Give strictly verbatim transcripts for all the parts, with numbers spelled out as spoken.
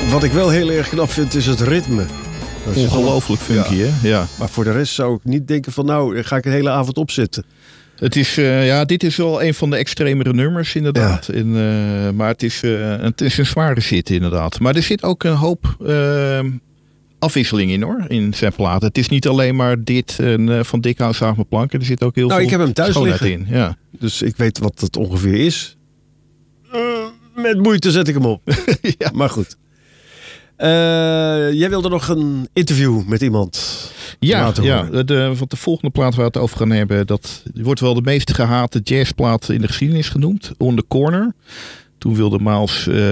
Wat ik wel heel erg knap vind is het ritme. Dat is ongelooflijk funky, ja. hè? Ja. Maar voor de rest zou ik niet denken van nou, ga ik een hele avond opzitten. Het is, uh, ja, dit is wel een van de extremere nummers inderdaad. Ja. En, uh, maar het is, uh, het is een zware zit inderdaad. Maar er zit ook een hoop uh, afwisseling in hoor, in zijn platen. Het is niet alleen maar dit en, uh, van Dikhout Zaag mijn planken. Er zit ook heel nou, veel ik heb hem thuis schoonheid liggen. in. Ja. Dus ik weet wat het ongeveer is. Uh, met moeite zet ik hem op. ja. Maar goed. Uh, jij wilde nog een interview met iemand ja, ja de, want de volgende plaat waar we het over gaan hebben, dat wordt wel de meest gehate jazzplaat in de geschiedenis genoemd. On the Corner. Toen wilde Miles uh,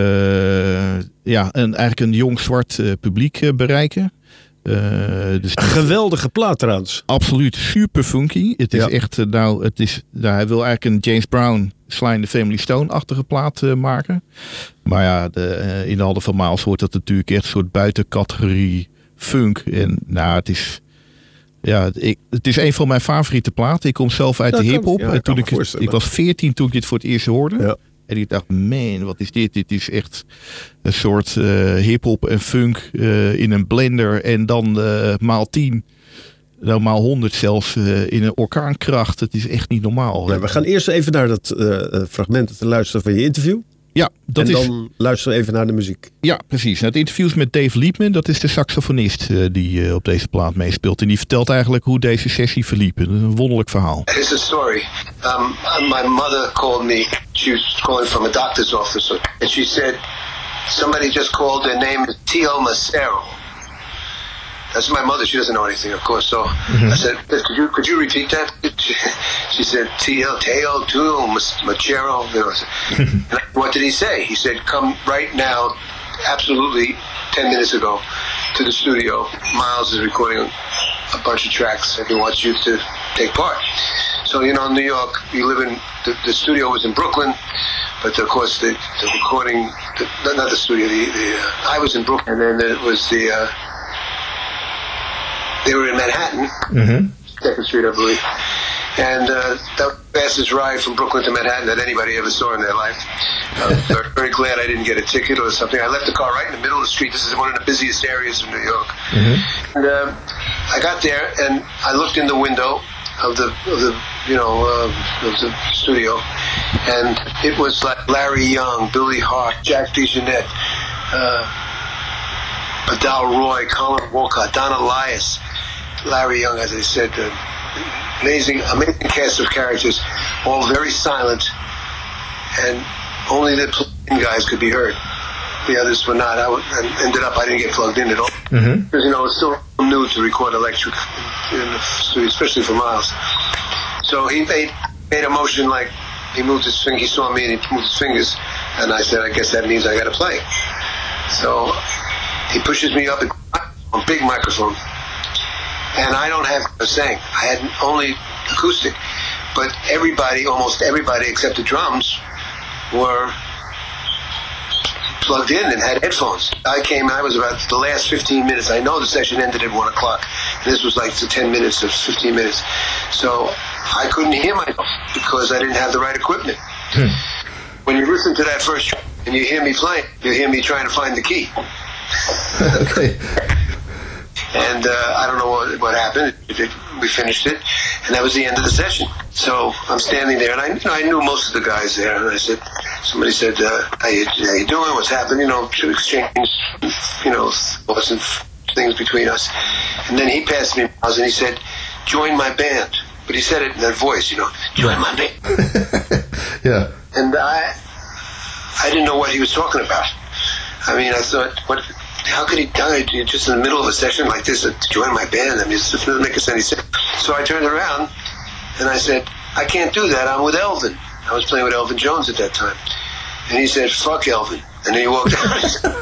ja, een, eigenlijk een jong zwart uh, publiek uh, bereiken. Uh, dus een geweldige plaat trouwens. Absoluut, super funky. Het is ja. echt, uh, nou, het is, nou, hij wil eigenlijk een James Brown, Sly and the Family Stone-achtige plaat uh, maken. Maar ja, de, uh, in de handen van Miles wordt dat natuurlijk echt een soort buitencategorie funk. En nou, het is, ja, ik, het is een van mijn favoriete platen. Ik kom zelf uit ja, de hip-hop. Ja, en toen ik, ik was veertien toen ik dit voor het eerst hoorde. Ja. En ik dacht, man, wat is dit? Dit is echt een soort uh, hip-hop en funk uh, in een blender. En dan uh, maal tien, nou maal honderd zelfs uh, in een orkaankracht. Het is echt niet normaal. Nee, we gaan eerst even naar dat uh, fragment te luisteren van je interview. Ja, dat en is... dan luisteren we even naar de muziek. Ja, precies. Het interview is met Dave Liebman. Dat is de saxofonist uh, die uh, op deze plaat meespeelt. En die vertelt eigenlijk hoe deze sessie verliep. Dat is een wonderlijk verhaal. It's a story. Um, my mother called me. She was calling from a doctor's office. And she said, somebody just called, their name is Tio Macero. That's my mother. She doesn't know anything, of course. So mm-hmm. I said, could you could you repeat that? She said, Tio, Teo, Tio, Macero. You know, what did he say? He said, come right now, absolutely ten minutes ago, to the studio. Miles is recording a bunch of tracks and he wants you to take part. So, you know, in New York, you live in, the, the studio was in Brooklyn, but of course the, the recording, the, not the studio, the, the uh, I was in Brooklyn and then it was the, uh, they were in Manhattan, mm-hmm. Second Street, I believe. And uh, that was the fastest ride from Brooklyn to Manhattan that anybody ever saw in their life. I'm very, very glad I didn't get a ticket or something. I left the car right in the middle of the street. This is one of the busiest areas of New York. Mm-hmm. And uh, I got there and I looked in the window of the, of the you know, uh, of the studio, and it was like Larry Young, Billy Hart, Jack DeJohnette, uh, Adal Roy, Colin Walcott, Don Elias, Larry Young, as I said, uh, amazing, amazing cast of characters, all very silent, and only the plug-in guys could be heard. The others were not. I w- and ended up, I didn't get plugged in at all. Mm-hmm. Because, you know, it's still new to record electric in the studio, especially for Miles. So he made, made a motion like, he moved his finger, he saw me and he moved his fingers, and I said, I guess that means I gotta play. So he pushes me up a big microphone. And I don't have a sing. I had only acoustic. But everybody, almost everybody except the drums, were plugged in and had headphones. I came, I was about the last fifteen minutes. I know the session ended at one o'clock. And this was like the ten minutes or fifteen minutes. So I couldn't hear myself because I didn't have the right equipment. Hmm. When you listen to that first track and you hear me playing, you hear me trying to find the key. Okay. And uh, I don't know what, what happened. It, it, we finished it, and that was the end of the session. So I'm standing there, and I, you know, I knew most of the guys there. And I said, somebody said, uh, "How you, how you doing? What's happening?" You know, to exchange, you know, thoughts and things between us. And then he passed me, and he said, "Join my band." But he said it in that voice, you know, "Join my band." Yeah. And I, I didn't know what he was talking about. I mean, I thought, what? How could he die just in the middle of a session like this to join my band? I mean, it doesn't make any sense. So I turned around and I said, I can't do that. I'm with Elvin. I was playing with Elvin Jones at that time. And he said, fuck Elvin. And then he walked out.